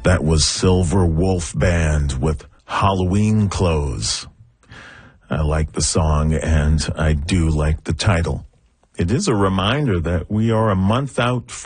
That was Silver Wolf Band with Halloween Clothes. I like the song, and I do like the title. It is a reminder that we are a month out